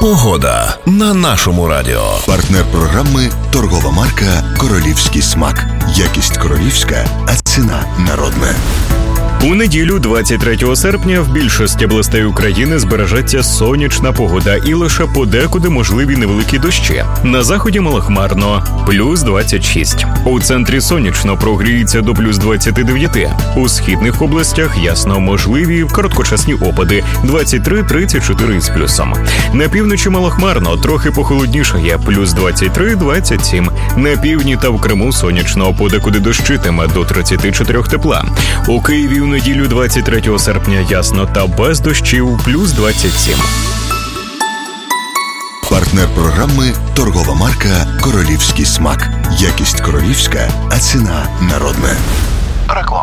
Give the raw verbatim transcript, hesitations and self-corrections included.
Погода на нашому радіо. Партнер програми – торгова марка «Королівський смак». Якість королівська, а ціна народна. У неділю, двадцять третього серпня, в більшості областей України збережеться сонячна погода і лише подекуди можливі невеликі дощі. На заході малохмарно – плюс двадцять шість. У центрі сонячно, прогріється до плюс двадцять дев'ять. У східних областях ясно можливі короткочасні опади – двадцять три - тридцять чотири з плюсом. На півночі малохмарно, трохи похолоднішає – плюс двадцять три - двадцять сім. На півдні та в Криму сонячно, подекуди дощитиме до тридцять чотири тепла. У Києві у неділю двадцять третього серпня ясно та без дощів – плюс двадцять сім. Партнер програми – торгова марка «Королівський смак». Якість королівська, а ціна народна. Реклама.